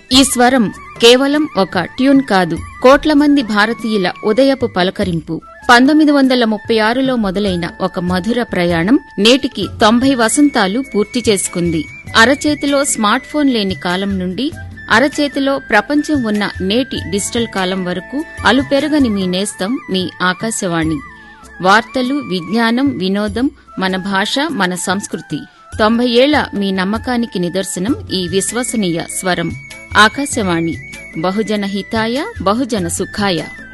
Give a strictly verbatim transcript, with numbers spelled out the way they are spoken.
ఈ స్వరం కేవలం ఒక ట్యూన్ కాదు, కోట్ల మంది భారతీయుల ఉదయపు పలకరింపు. పంతొమ్మిది వందల ముప్పై ఆరులో మొదలైన ఒక మధుర ప్రయాణం నేటికి తొంభై వసంతాలు పూర్తి చేసుకుంది. అరచేతిలో స్మార్ట్ ఫోన్ లేని కాలం నుండి అరచేతిలో ప్రపంచం ఉన్న నేటి డిజిటల్ కాలం వరకు అలుపెరగని మీ నేస్తం మీ ఆకాశవాణి. వార్తలు, విజ్ఞానం, వినోదం, మన భాష, మన సంస్కృతి. తొంభై ఏళ్ల మీ నమ్మకానికి నిదర్శనం ఈ విశ్వసనీయ స్వరం. ఆకాశవాణి. బహుజన హితాయ, బహుజన సుఖాయ.